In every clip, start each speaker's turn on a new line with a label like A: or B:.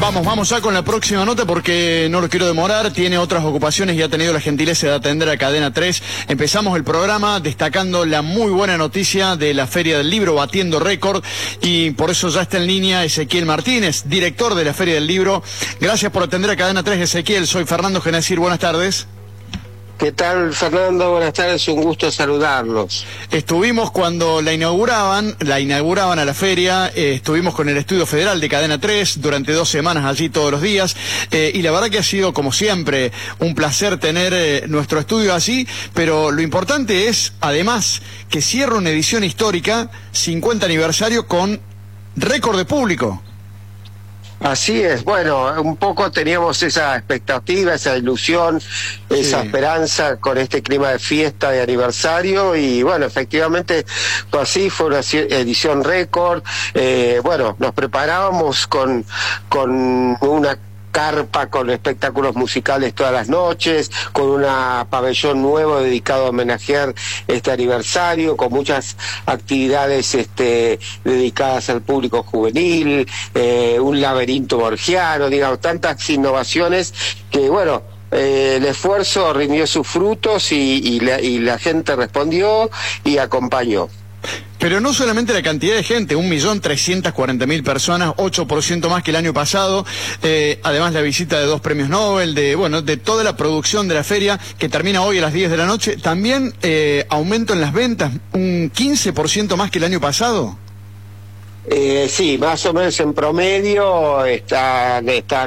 A: Vamos ya con la próxima nota porque no lo quiero demorar, tiene otras ocupaciones y ha tenido la gentileza de atender a Cadena 3. Empezamos el programa destacando la muy buena noticia de la Feria del Libro, batiendo récord, y por eso ya está en línea Ezequiel Martínez, director de la Feria del Libro. Gracias por atender a Cadena 3, Ezequiel. Soy Fernando Genacir, buenas tardes.
B: ¿Qué tal, Fernando? Buenas tardes, un gusto saludarlos.
A: Estuvimos cuando la inauguraban a la feria, estuvimos con el Estudio Federal de Cadena 3 durante 2 semanas allí todos los días, y la verdad que ha sido, como siempre, un placer tener nuestro estudio allí, pero lo importante es, además, que cierra una edición histórica, 50 aniversario, con récord de público.
B: Así es, bueno, un poco teníamos esa expectativa, esa ilusión, esa esperanza con este clima de fiesta, de aniversario, y bueno, efectivamente fue así, fue una edición récord. Bueno, nos preparábamos con una carpa con espectáculos musicales todas las noches, con un pabellón nuevo dedicado a homenajear este aniversario, con muchas actividades dedicadas al público juvenil, un laberinto borgiano, digamos, tantas innovaciones que, bueno, el esfuerzo rindió sus frutos y la gente respondió y acompañó.
A: Pero no solamente la cantidad de gente, 1.340.000 personas, 8% más que el año pasado, además la visita de 2 premios Nobel, de toda la producción de la feria, que termina hoy a las 10 de la noche, también aumento en las ventas, un 15% más que el año pasado.
B: Sí, más o menos en promedio están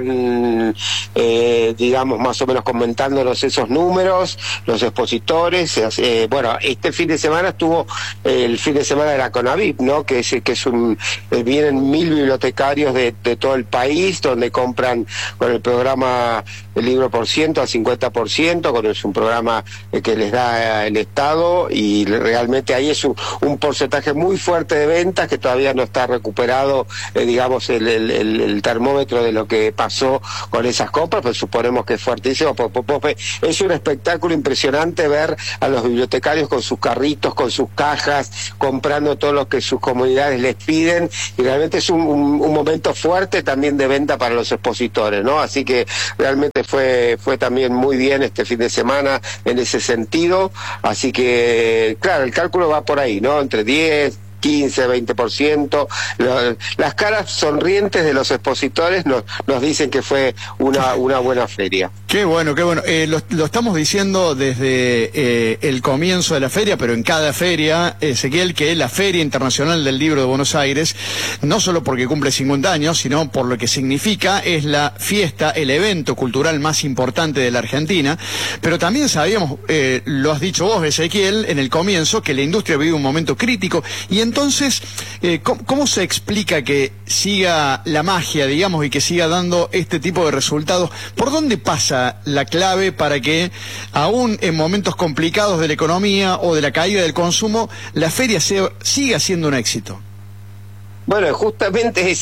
B: digamos, más o menos comentándonos esos números, los expositores. Bueno, este fin de semana estuvo el fin de semana de la CONAVIP, ¿no? Que vienen 1.000 bibliotecarios de todo el país, donde compran con el programa el libro por ciento al 50%, es un programa que les da el Estado, y realmente ahí es un porcentaje muy fuerte de ventas que todavía no está recuperado, digamos, el termómetro de lo que pasó con esas compras, pues suponemos que es fuertísimo. Es un espectáculo impresionante ver a los bibliotecarios con sus carritos, con sus cajas, comprando todo lo que sus comunidades les piden, y realmente es un momento fuerte también de venta para los expositores, ¿no? Así que realmente fue también muy bien este fin de semana en ese sentido. Así que, claro, el cálculo va por ahí, ¿no? Entre 10, 15, 20%. Las caras sonrientes de los expositores nos dicen que fue una buena feria.
A: Qué bueno, qué bueno. Lo estamos diciendo desde el comienzo de la feria, pero en cada feria, Ezequiel, que la Feria Internacional del Libro de Buenos Aires, no solo porque cumple 50 años, sino por lo que significa, es la fiesta, el evento cultural más importante de la Argentina, pero también sabíamos, lo has dicho vos, Ezequiel, en el comienzo, que la industria vive un momento crítico, y entonces, ¿cómo se explica que siga la magia, digamos, y que siga dando este tipo de resultados? ¿Por dónde pasa la clave para que, aún en momentos complicados de la economía o de la caída del consumo, la feria siga siendo un éxito?
B: Bueno, justamente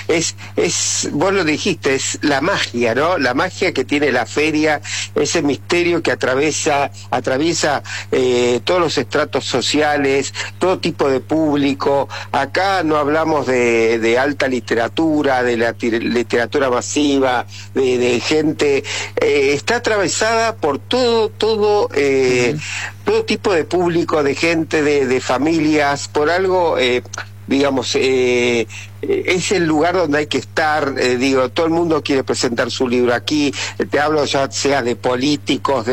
B: vos lo dijiste, es la magia, ¿no? La magia que tiene la feria, ese misterio que atraviesa todos los estratos sociales, todo tipo de público. Acá no hablamos de alta literatura, de la literatura masiva, de gente, está atravesada por todo tipo de público, de gente, de familias, por algo. Digamos, es el lugar donde hay que estar. Todo el mundo quiere presentar su libro aquí. Te hablo ya sea de políticos,